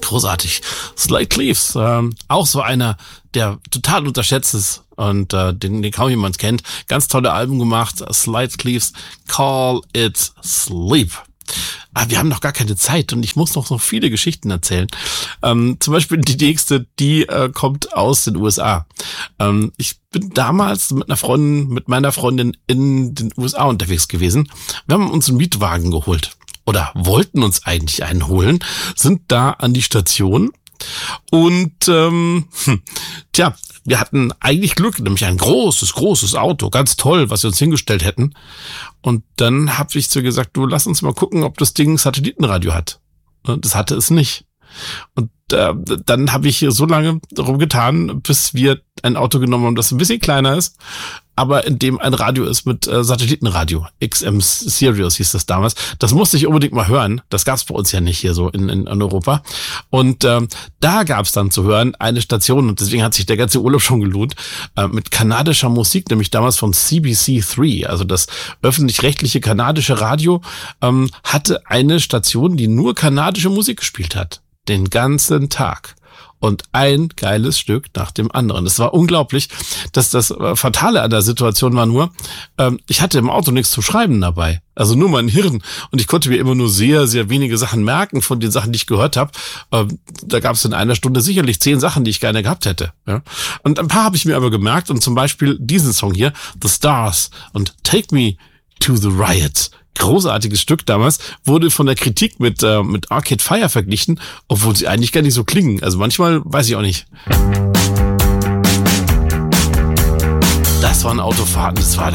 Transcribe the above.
Großartig. Sly Cleaves, auch so einer, der total unterschätzt ist und den kaum jemand kennt. Ganz tolle Alben gemacht. Sly Cleaves, Call It Sleep. Aber wir haben noch gar keine Zeit und ich muss noch so viele Geschichten erzählen. Zum Beispiel die nächste, die kommt aus den USA. Ich bin damals mit meiner Freundin in den USA unterwegs gewesen. Wir haben uns einen Mietwagen geholt. Oder wollten uns eigentlich einen holen, sind da an die Station und wir hatten eigentlich Glück, nämlich ein großes Auto, ganz toll, was wir uns hingestellt hätten. Und dann habe ich zu ihr gesagt, du, lass uns mal gucken, ob das Ding Satellitenradio hat. Und das hatte es nicht. Und dann habe ich hier so lange darum getan, bis wir ein Auto genommen haben, das ein bisschen kleiner ist, aber in dem ein Radio ist mit Satellitenradio. XM Sirius hieß das damals. Das musste ich unbedingt mal hören. Das gab es bei uns ja nicht hier so in Europa. Und da gab es dann zu hören eine Station, und deswegen hat sich der ganze Urlaub schon gelohnt, mit kanadischer Musik, nämlich damals von CBC3, also das öffentlich-rechtliche kanadische Radio, hatte eine Station, die nur kanadische Musik gespielt hat. Den ganzen Tag. Und ein geiles Stück nach dem anderen. Es war unglaublich, dass das Fatale an der Situation war nur, ich hatte im Auto nichts zu schreiben dabei. Also nur mein Hirn. Und ich konnte mir immer nur sehr, sehr wenige Sachen merken von den Sachen, die ich gehört habe. Da gab es in einer Stunde sicherlich 10 Sachen, die ich gerne gehabt hätte. Ja? Und ein paar habe ich mir aber gemerkt. Und zum Beispiel diesen Song hier, The Stars und Take Me to the Riot. Großartiges Stück damals, wurde von der Kritik mit Arcade Fire verglichen, obwohl sie eigentlich gar nicht so klingen. Also manchmal weiß ich auch nicht. Das waren Autofahrten, das war